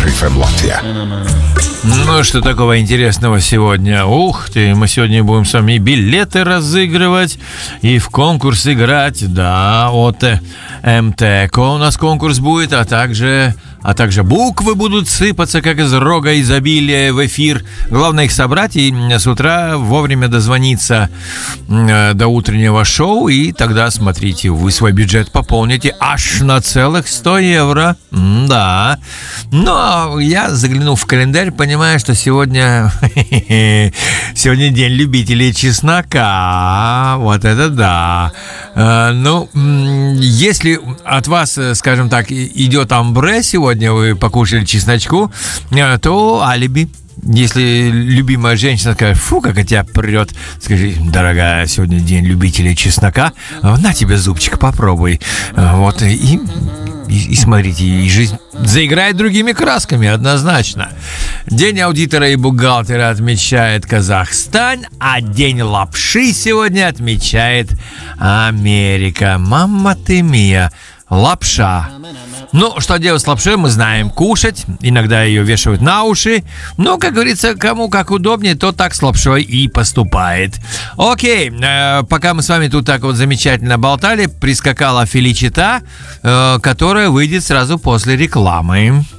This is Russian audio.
FM Latvia. Ну, что такого интересного сегодня? Ух ты, мы сегодня будем с вами билеты разыгрывать и в конкурс играть. Да, от МТЭК у нас конкурс будет, а также буквы будут сыпаться, как из рога изобилия в эфир. Главное их собрать и с утра вовремя дозвониться до утреннего шоу. И тогда, смотрите, вы свой бюджет пополните аж на целых 100 евро. Да. Но я заглянул в календарь, понимаю, что сегодня день любителей чеснока. Вот это да. Ну, если от вас, скажем так, идет амбре сегодня, вы покушали чесночку, то алиби. Если любимая женщина скажет: фу, как от тебя прет, скажи: дорогая, сегодня день любителей чеснока, на тебе зубчик, попробуй. Вот, и смотрите, и жизнь заиграет другими красками, однозначно. День аудитора и бухгалтера отмечает Казахстан, а день лапши сегодня отмечает Америка. Мамма ты мия, лапша. Ну, что делать с лапшой, мы знаем. Кушать, иногда ее вешают на уши. Но, как говорится, кому как удобнее, то так с лапшой и поступает. Окей, пока мы с вами тут так вот замечательно болтали, прискакала Феличита, которая выйдет сразу после рекламы.